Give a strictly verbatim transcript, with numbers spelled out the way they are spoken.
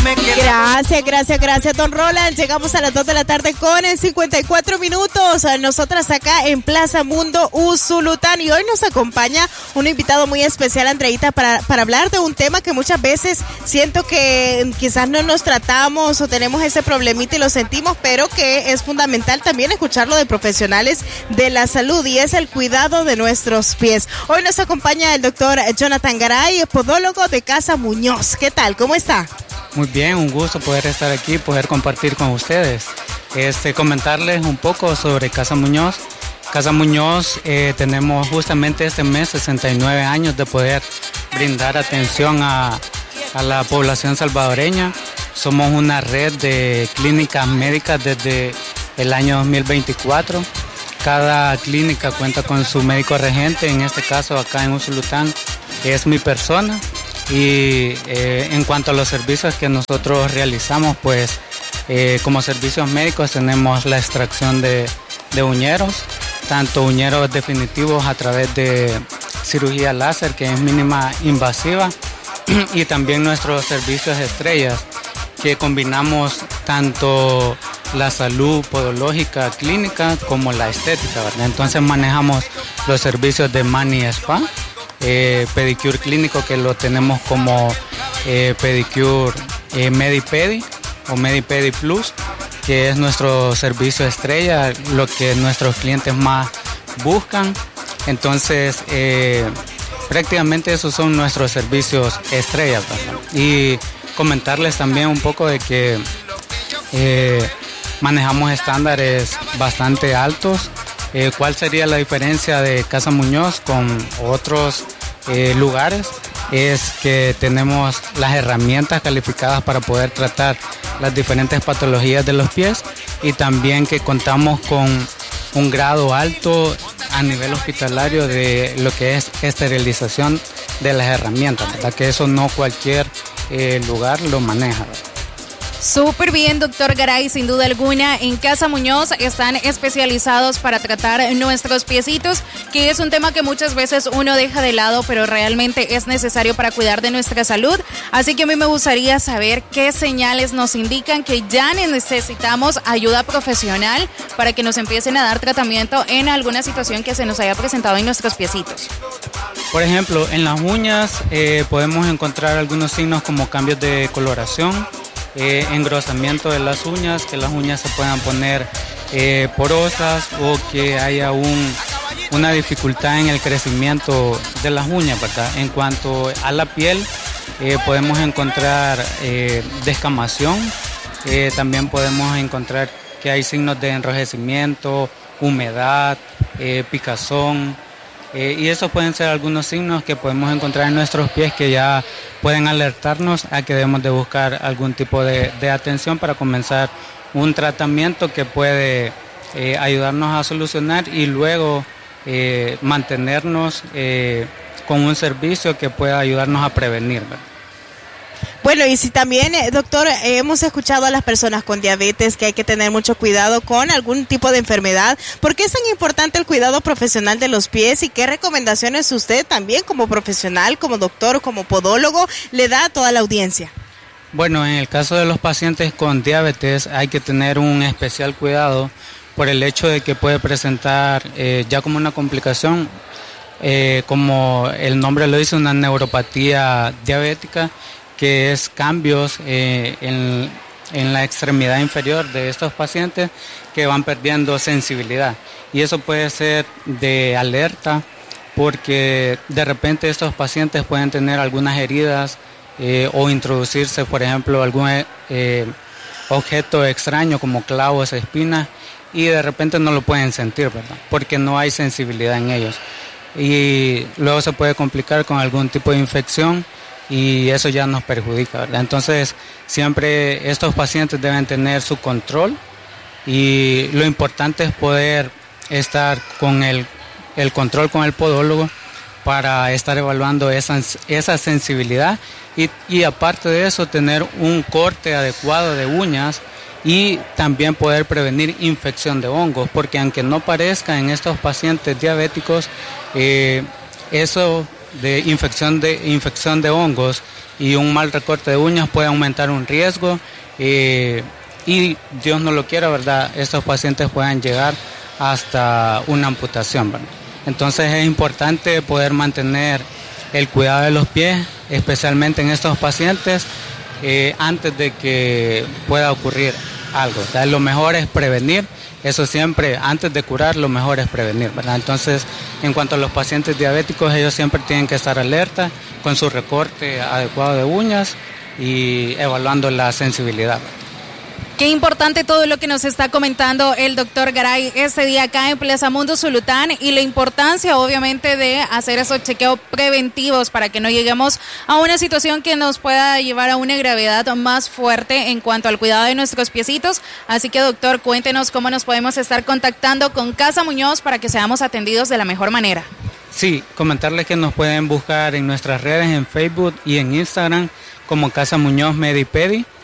Gracias, gracias, gracias, don Roland. Llegamos a las dos de la tarde con cincuenta y cuatro minutos. Nosotras acá en Plaza Mundo Usulután. Y hoy nos acompaña un invitado muy especial, Andreita, para, para hablar de un tema que muchas veces siento que quizás no nos tratamos o tenemos ese problemita y lo sentimos, pero que es fundamental también escucharlo de profesionales de la salud, y es el cuidado de nuestros pies. Hoy nos acompaña el doctor Jonathan Garay, podólogo de Casa Muñoz. ¿Qué tal? ¿Cómo está? Muy bien, un gusto poder estar aquí, poder compartir con ustedes. Este, comentarles un poco sobre Casa Muñoz. Casa Muñoz, eh, tenemos justamente este mes sesenta y nueve años de poder brindar atención a, a la población salvadoreña. Somos una red de clínicas médicas desde el año dos mil veinticuatro. Cada clínica cuenta con su médico regente, en este caso acá en Usulután es mi persona. Y eh, en cuanto a los servicios que nosotros realizamos, pues eh, como servicios médicos tenemos la extracción de, de uñeros, tanto uñeros definitivos a través de cirugía láser, que es mínima invasiva, y también nuestros servicios estrellas, que combinamos tanto la salud podológica clínica como la estética, ¿verdad? Entonces manejamos los servicios de Mani Spa, Eh, pedicure clínico, que lo tenemos como eh, pedicure eh, Medipedi o Medipedi Plus, que es nuestro servicio estrella, lo que nuestros clientes más buscan. Entonces eh, prácticamente esos son nuestros servicios estrellas, ¿verdad? Y comentarles también un poco de que eh, manejamos estándares bastante altos. Eh, ¿Cuál sería la diferencia de Casa Muñoz con otros eh, lugares? Es que tenemos las herramientas calificadas para poder tratar las diferentes patologías de los pies, y también que contamos con un grado alto a nivel hospitalario de lo que es esterilización de las herramientas, ¿verdad? Que eso no cualquier eh, lugar lo maneja, ¿verdad? Súper bien, doctor Garay, sin duda alguna. En Casa Muñoz están especializados para tratar nuestros piecitos, que es un tema que muchas veces uno deja de lado, pero realmente es necesario para cuidar de nuestra salud. Así que a mí me gustaría saber qué señales nos indican que ya necesitamos ayuda profesional para que nos empiecen a dar tratamiento en alguna situación que se nos haya presentado en nuestros piecitos. Por ejemplo, en las uñas eh, podemos encontrar algunos signos como cambios de coloración, Eh, engrosamiento de las uñas, que las uñas se puedan poner eh, porosas, o que haya un, una dificultad en el crecimiento de las uñas, ¿verdad? En cuanto a la piel, eh, podemos encontrar eh, descamación, eh, también podemos encontrar que hay signos de enrojecimiento, humedad, eh, picazón. Eh, y esos pueden ser algunos signos que podemos encontrar en nuestros pies, que ya pueden alertarnos a que debemos de buscar algún tipo de, de atención para comenzar un tratamiento que puede eh, ayudarnos a solucionar y luego eh, mantenernos eh, con un servicio que pueda ayudarnos a prevenir, ¿verdad? Bueno, y si también, eh, doctor, eh, hemos escuchado a las personas con diabetes que hay que tener mucho cuidado con algún tipo de enfermedad. ¿Por qué es tan importante el cuidado profesional de los pies, y qué recomendaciones usted también como profesional, como doctor, como podólogo, le da a toda la audiencia? Bueno, en el caso de los pacientes con diabetes hay que tener un especial cuidado por el hecho de que puede presentar eh, ya como una complicación, eh, como el nombre lo dice, una neuropatía diabética, que es cambios eh, en, en la extremidad inferior de estos pacientes que van perdiendo sensibilidad. Y eso puede ser de alerta, porque de repente estos pacientes pueden tener algunas heridas eh, o introducirse, por ejemplo, algún eh, objeto extraño como clavos, espinas, y de repente no lo pueden sentir, ¿verdad? Porque no hay sensibilidad en ellos. Y luego se puede complicar con algún tipo de infección, y eso ya nos perjudica, ¿verdad? Entonces siempre estos pacientes deben tener su control, y lo importante es poder estar con el, el control con el podólogo para estar evaluando esa, esa sensibilidad, y, y aparte de eso tener un corte adecuado de uñas, y también poder prevenir infección de hongos, porque aunque no parezca en estos pacientes diabéticos, eh, eso de infección de infección de hongos y un mal recorte de uñas puede aumentar un riesgo eh, y Dios no lo quiera, ¿verdad? Estos pacientes pueden llegar hasta una amputación, ¿verdad? Entonces es importante poder mantener el cuidado de los pies, especialmente en estos pacientes, eh, antes de que pueda ocurrir algo. O sea, lo mejor es prevenir, eso siempre, antes de curar, lo mejor es prevenir, ¿verdad? Entonces, en cuanto a los pacientes diabéticos, ellos siempre tienen que estar alerta con su recorte adecuado de uñas y evaluando la sensibilidad. Qué importante todo lo que nos está comentando el doctor Garay este día acá en Plaza Mundo Usulután y la importancia obviamente de hacer esos chequeos preventivos para que no lleguemos a una situación que nos pueda llevar a una gravedad más fuerte en cuanto al cuidado de nuestros piecitos. Así que doctor, cuéntenos cómo nos podemos estar contactando con Casa Muñoz para que seamos atendidos de la mejor manera. Sí, comentarles que nos pueden buscar en nuestras redes en Facebook y en Instagram como Casa Muñoz Medipedi.